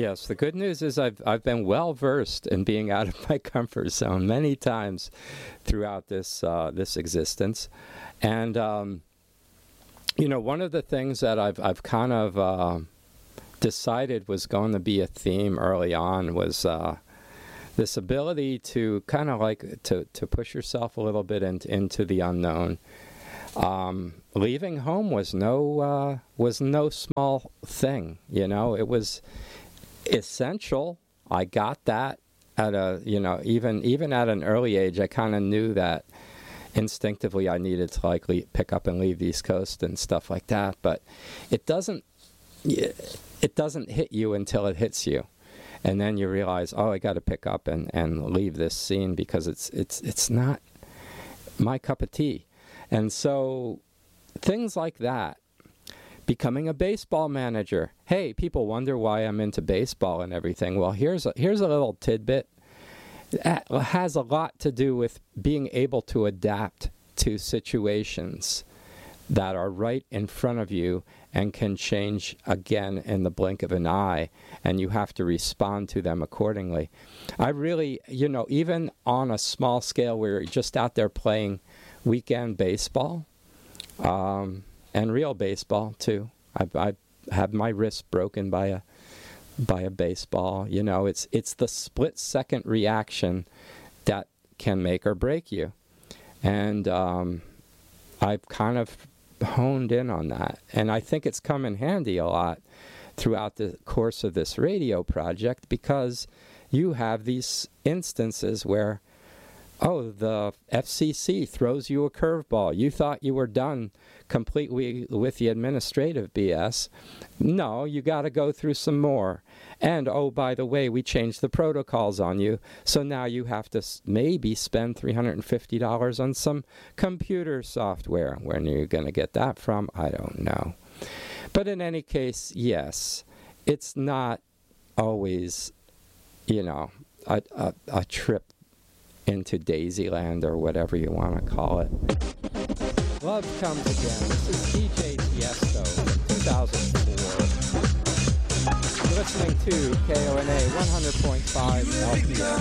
Yes, the good news is I've been well versed in being out of my comfort zone many times throughout this existence, and one of the things that I've kind of decided was going to be a theme early on was this ability to kind of like to push yourself a little bit into the unknown. Leaving home was no small thing. It was essential. I got that at even at an early age. I kind of knew that instinctively I needed to pick up and leave the East Coast and stuff like that. But it doesn't hit you until it hits you. And then you realize, oh, I got to pick up and leave this scene because it's not my cup of tea. And so things like that, becoming a baseball manager. Hey, people wonder why I'm into baseball and everything. Well, here's a little tidbit. It has a lot to do with being able to adapt to situations that are right in front of you and can change again in the blink of an eye, and you have to respond to them accordingly. I really, even on a small scale where you're just out there playing weekend baseball, and real baseball too. I had my wrist broken by a baseball. It's the split-second reaction that can make or break you. And I've kind of honed in on that. And I think it's come in handy a lot throughout the course of this radio project, because you have these instances where, the FCC throws you a curveball. You thought you were done completely with the administrative BS. No, you got to go through some more. And, by the way, we changed the protocols on you, so now you have to maybe spend $350 on some computer software. When are you going to get that from? I don't know. But in any case, yes, it's not always, a trip into Daisyland or whatever you want to call it. Love Comes Again. This is DJ Tiesto from 2004. You're listening to KONA 100.5 LPS.